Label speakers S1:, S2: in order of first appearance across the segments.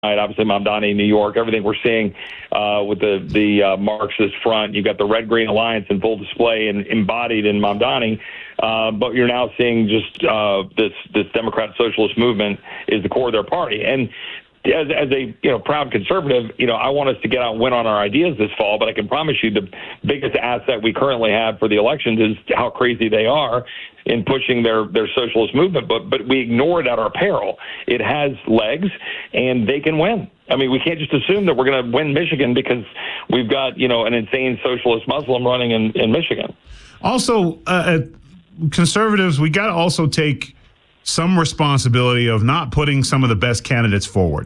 S1: obviously Mamdani, New York, everything we're seeing with the Marxist front. You've got the Red-Green Alliance in full display and embodied in Mamdani. But you're now seeing just this Democrat Socialist movement is the core of their party. And as a proud conservative, I want us to get out and win on our ideas this fall. But I can promise you the biggest asset we currently have for the elections is how crazy they are in pushing their socialist movement. But we ignore it at our peril. It has legs, and they can win. I mean, we can't just assume that we're going to win Michigan because we've got an insane socialist Muslim running in Michigan.
S2: Also, conservatives, we got to also take some responsibility of not putting some of the best candidates forward.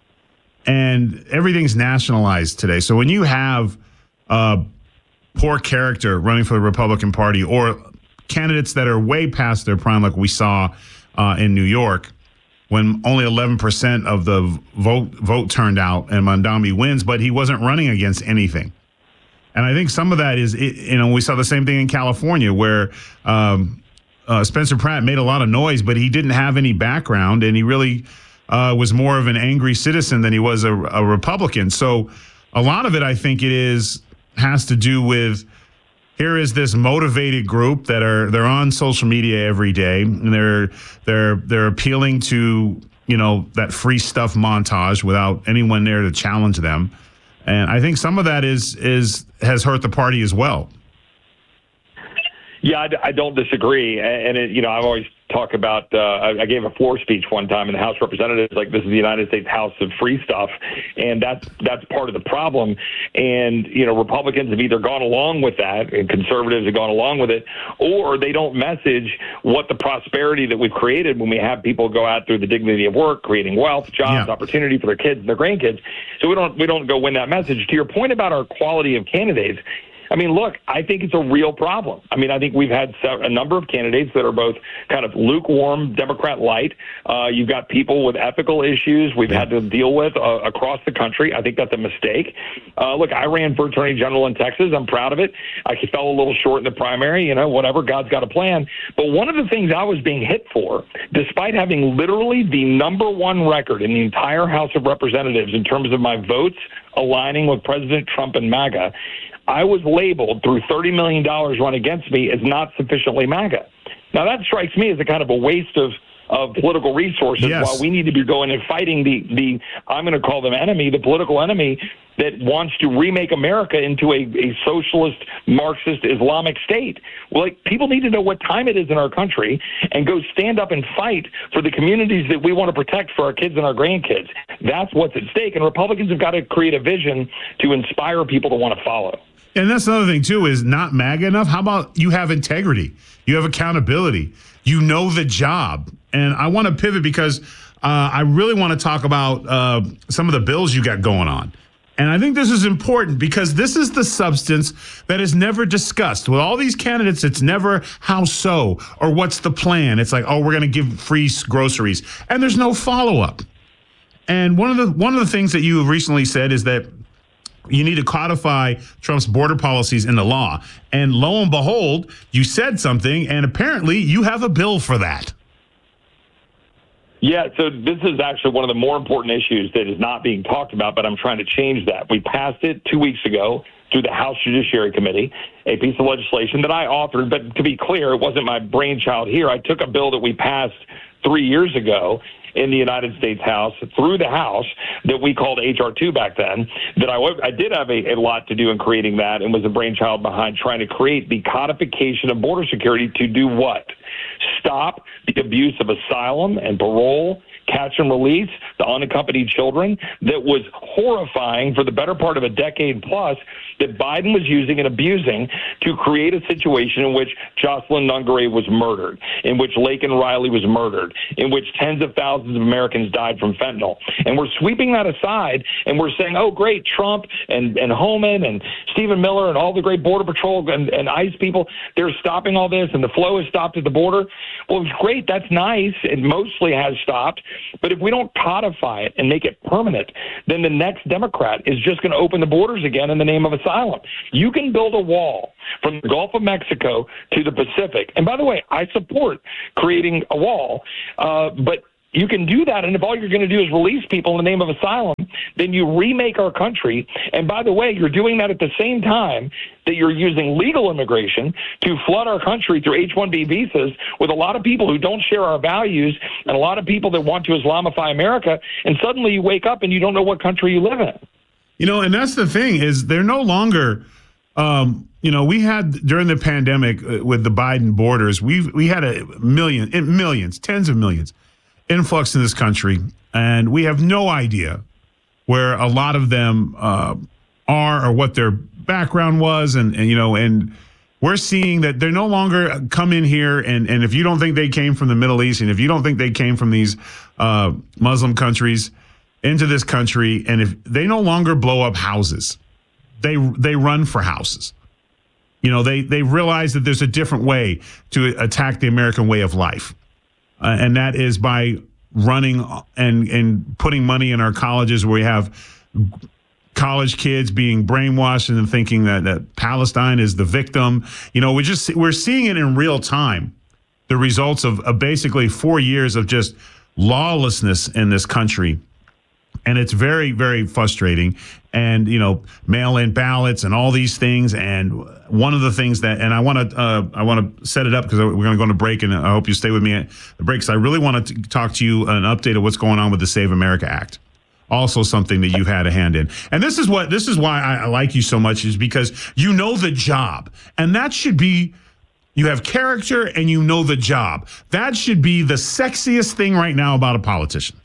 S2: And everything's nationalized today. So when you have poor character running for the Republican Party or candidates that are way past their prime, like we saw in New York, when only 11% of the vote turned out and Mamdani wins, but he wasn't running against anything. And I think some of that is, we saw the same thing in California where Spencer Pratt made a lot of noise, but he didn't have any background, and he really was more of an angry citizen than he was a Republican. So a lot of it, I think has to do with, here is this motivated group they're on social media every day, and they're appealing to that free stuff montage without anyone there to challenge them. And I think some of that has hurt the party as well.
S1: Yeah, I don't disagree. And I've always talked about, I gave a floor speech one time in the House of Representatives, like this is the United States House of free stuff. And that's part of the problem. And, Republicans have either gone along with that and conservatives have gone along with it, or they don't message what the prosperity that we've created when we have people go out through the dignity of work, creating wealth, jobs, opportunity for their kids and their grandkids. So we don't go win that message. To your point about our quality of candidates, I mean, look, I think it's a real problem. I mean, I think we've had a number of candidates that are both kind of lukewarm Democrat light. You've got people with ethical issues we've had to deal with across the country. I think that's a mistake. Look, I ran for Attorney General in Texas. I'm proud of it. I fell a little short in the primary, whatever, God's got a plan. But one of the things I was being hit for, despite having literally the number one record in the entire House of Representatives in terms of my votes aligning with President Trump and MAGA, I was labeled through $30 million run against me as not sufficiently MAGA. Now, that strikes me as a kind of a waste of political resources while we need to be going and fighting the I'm going to call them enemy, the political enemy that wants to remake America into a socialist, Marxist, Islamic state. Well, people need to know what time it is in our country and go stand up and fight for the communities that we want to protect for our kids and our grandkids. That's what's at stake. And Republicans have got to create a vision to inspire people to want to follow.
S2: And that's another thing, too, is not MAGA enough. How about you have integrity? You have accountability. You know the job. And I want to pivot because I really want to talk about some of the bills you got going on. And I think this is important because this is the substance that is never discussed. With all these candidates, it's never how so or what's the plan. It's like, oh, we're going to give free groceries. And there's no follow-up. And one of the things that you have recently said is that you need to codify Trump's border policies in the law. And lo and behold, you said something, and apparently you have a bill for that.
S1: Yeah, so this is actually one of the more important issues that is not being talked about, but I'm trying to change that. We passed it 2 weeks ago through the House Judiciary Committee, a piece of legislation that I authored. But to be clear, it wasn't my brainchild here. I took a bill that we passed 3 years ago in the United States House through the House that we called H.R. 2 back then, that I did have a lot to do in creating that and was a brainchild behind trying to create the codification of border security to do what? Stop the abuse of asylum and parole, catch and release, the unaccompanied children that was horrifying for the better part of a decade plus that Biden was using and abusing to create a situation in which Jocelyn Nungaray was murdered, in which Laken Riley was murdered, in which tens of thousands of Americans died from fentanyl. And we're sweeping that aside and we're saying, oh, great, Trump and Homan and Stephen Miller and all the great Border Patrol and ICE people, they're stopping all this and the flow has stopped at the border. Well, it's great. That's nice. It mostly has stopped. But if we don't codify it and make it permanent, then the next Democrat is just going to open the borders again in the name of asylum. You can build a wall from the Gulf of Mexico to the Pacific. And by the way, I support creating a wall, but You can do that, and if all you're going to do is release people in the name of asylum, then you remake our country. And by the way, you're doing that at the same time that you're using legal immigration to flood our country through H-1B visas with a lot of people who don't share our values and a lot of people that want to Islamify America. And suddenly you wake up and you don't know what country you live in.
S2: And that's the thing is they're no longer, we had during the pandemic with the Biden borders, we had millions, tens of millions influx in this country. And we have no idea where a lot of them are or what their background was. And we're seeing that they're no longer come in here. And if you don't think they came from the Middle East, and if you don't think they came from these Muslim countries into this country, and if they no longer blow up houses, they run for houses. They realize that there's a different way to attack the American way of life. And that is by running and putting money in our colleges where we have college kids being brainwashed and thinking that Palestine is the victim. We're seeing it in real time, the results of basically 4 years of just lawlessness in this country. And it's very, very frustrating. And, mail-in ballots and all these things. And one of the things that, and I want to set it up because we're going to go on a break, and I hope you stay with me at the break. Because I really want to talk to you an update of what's going on with the Save America Act. Also something that you've had a hand in. And this is why I like you so much, is because you know the job. And that should be, you have character and you know the job. That should be the sexiest thing right now about a politician.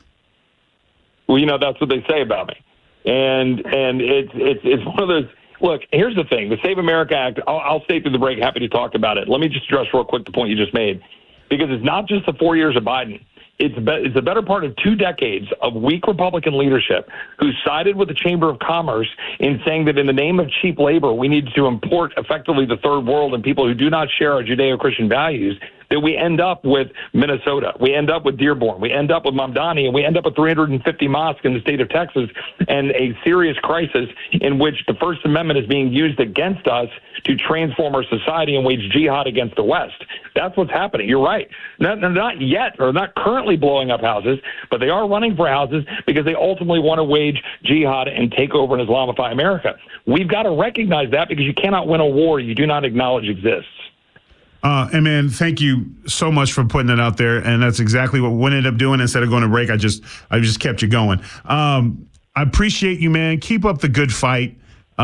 S1: Well, that's what they say about me. And it's one of those, look, here's the thing. The Save America Act, I'll stay through the break, happy to talk about it. Let me just address real quick the point you just made, because it's not just the 4 years of Biden. It's the better part of 2 decades of weak Republican leadership who sided with the Chamber of Commerce in saying that in the name of cheap labor, we need to import effectively the third world and people who do not share our Judeo-Christian values, that we end up with Minnesota, we end up with Dearborn, we end up with Mamdani, and we end up with 350 mosques in the state of Texas, and a serious crisis in which the First Amendment is being used against us to transform our society and wage jihad against the West. That's what's happening. You're right. They're not yet, or not currently blowing up houses, but they are running for houses because they ultimately want to wage jihad and take over and Islamify America. We've got to recognize that, because you cannot win a war you do not acknowledge exists.
S2: And man, thank you so much for putting it out there. And that's exactly what we ended up doing. Instead of going to break, I just kept you going. I appreciate you, man. Keep up the good fight.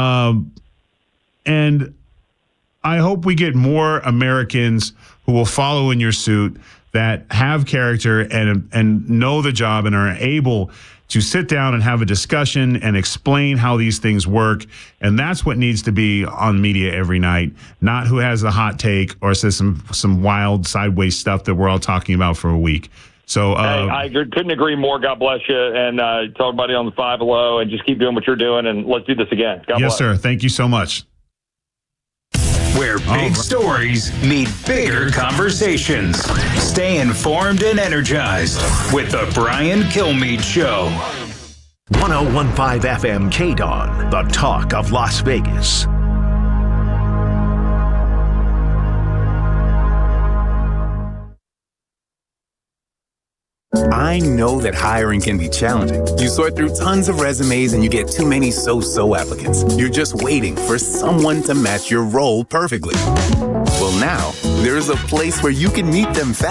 S2: And I hope we get more Americans who will follow in your suit, that have character and know the job and are able to sit down and have a discussion and explain how these things work. And that's what needs to be on media every night, not who has a hot take or says some wild sideways stuff that we're all talking about for a week. So
S1: I couldn't agree more. God bless you. And tell everybody on the 5 Hello, and just keep doing what you're doing. And let's do this again. God bless.
S2: Yes, sir. Thank you so much.
S3: Where big stories meet bigger conversations. Stay informed and energized with the Brian Kilmeade Show.
S4: 101.5 FM KDON, the talk of Las Vegas.
S5: I know that hiring can be challenging. You sort through tons of resumes and you get too many so-so applicants. You're just waiting for someone to match your role perfectly. Well, now, there's a place where you can meet them fast.